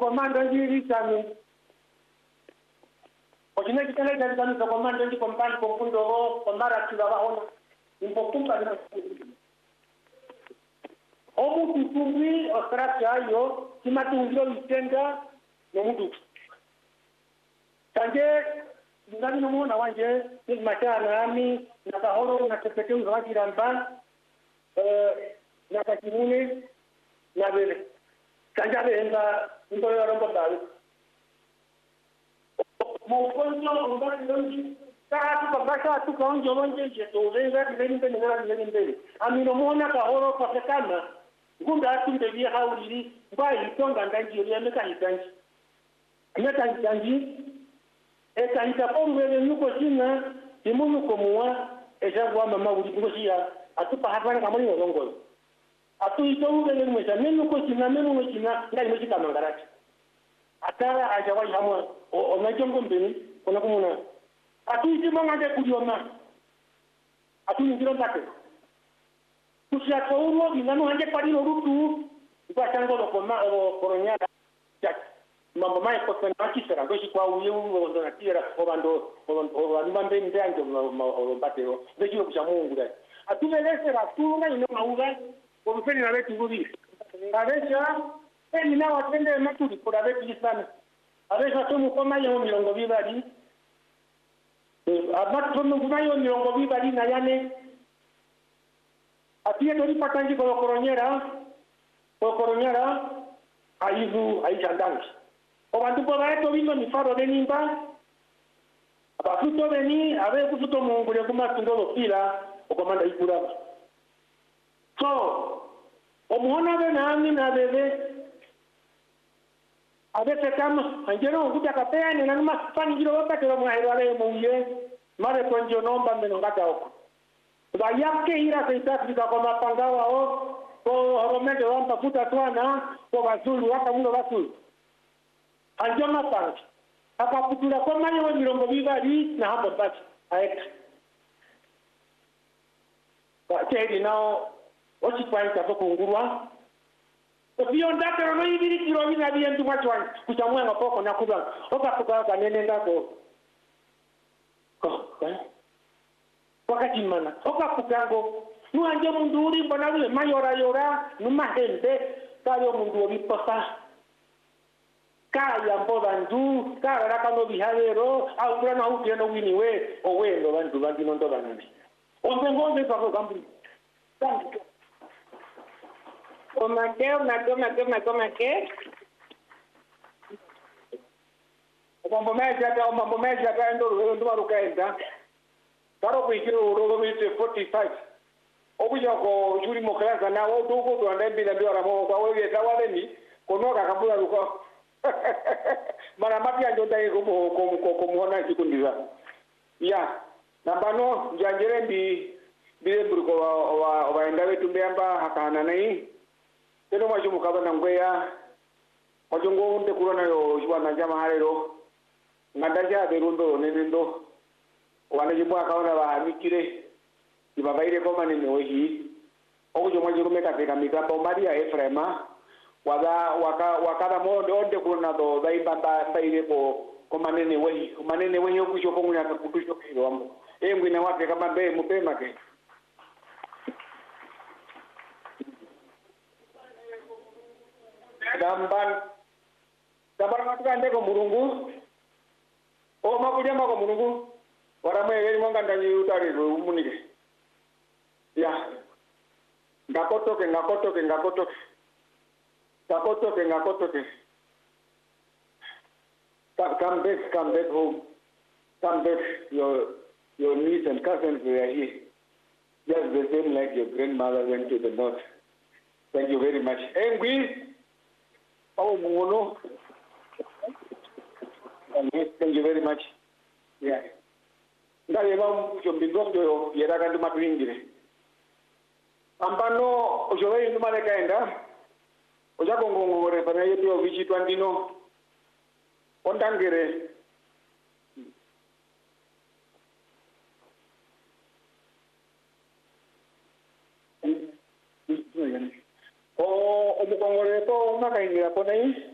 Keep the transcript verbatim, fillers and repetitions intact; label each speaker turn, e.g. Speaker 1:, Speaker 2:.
Speaker 1: komando njiri sami ojine kitale dari sami komando ndi kompani kompundo komara kibabaona impokumba ni omu tutumbi ostracha yo kimatungiro itenga no mutu kanje ndani no mona wanje ni machana ami na kahoro na tepeke uzaki ramba eh na kakimune na bele kanje abenza ndo yaromba dali mo konyo ngani lonji ta tu kabasha tu konjo lonje je to venga ni ni ni ni ni ami no mona kahoro pasekana ngunda atunde vya hauli mbai tonga ndanji yule ameka hitanji ameka hitanji eka itapomwele nuko china imunu komuwa ejagwa mama uli ngoshia atupa hapana kama ni ngongo atu itongele mwesha menu ko china menu ko china ngai mweshi kama ngarachi atara ajawai hamwa o najongo mbeni kuna kumuna atu itimanga de kudioma atu ngiro ndake kusia kouro binanu hanje padino rutu kwa chango lo koma koronyala chat mambo mai ko tena kisera ngoshi kwa uye uwo ndo nakira obando obando mbambe ndanjo lo batero ndio kucha Mungu dai atumelesera tunga ino mauga obufeni na betu ngudi abesha eni na watende maturi kwa betu sana abesha tumu koma yo milongo bibali abatu tumu koma yo milongo bibali na yane atie tori patanji ko koronyera ko koronyera aizu aichandangi obantu po baeto bino ni faro de nimba abafuto beni abe kufuto Mungu le kuma tundo pila o komanda ikura so omuona bena ami na bebe abe se kama anjero nguta kapea ni na numa fani giro baba ke mo hairo ale mo uye mare konjo nomba meno ngata oko bayake ira South Africa kwa mapangawa o ko horomende wampa futa twana ko bazulu hata muno bazulu anjoma pangi akaputula kwa manyo wa milongo bibali na hapo basi aeka kwa tedi nao ochi kwaita ko kungurwa obiyo ndakero no ibiri kiro bina biyendu mwachwan kuchamwe ngapoko na kuba okakuka kanene ndako ko wakati mana okakukango nuanje mundu uri mbona ule mayora yora numahende kayo mundu obiposa kaya mboda ndu kara rakano bihavero au kuna huti no winiwe owendo bantu bantu ndo banani onde ngonde kwa kambi tanto o makeo na goma goma goma ke mambo meja ka mambo meja ka ndo ndo marukaenda karo kuikiro urogo mite forty-five obuja ko juri mokraza na wo dogo to anda bila biora mo kwa wewe tawale ni konoka kabula ruko mara mapya ndio ndai ko ko ko ko muona sikundiza ya nambano njangere ndi bile burko wa wa enda wetu mbamba hakana nai teno mwajo mukaba na ngweya ojongo unde kurona yo jwana jama halero ngandaja berundo nenendo wanajibwa akaona bahamikire ibabaire koma ni meohi okujo mwajo kumeka peka mikapa Maria Efrema wada waka wakada mondo onde kuna do daiba baire ko komanene wehi komanene wehi okujo komunya kutusho kilo ambo engwi na wapi kama mbe mupema ke damban dabar matuka ndeko murungu o makuja mako murungu warame yeli monga ndani utari umunike ya ngakotoke ngakotoke ngakotoke ngakotoke ngakotoke come back come back home come back your your niece and cousins were here just the same like your grandmother went to the north. Thank you very much. Engwi oh muno thank you very much. Yeah. Ndale ba mjombingo ndio yera kandu matuingire ambano ojowe nduma lekaenda oja gongongore bana yeto bichi twandino ondangere o omukongore to makaingira ponai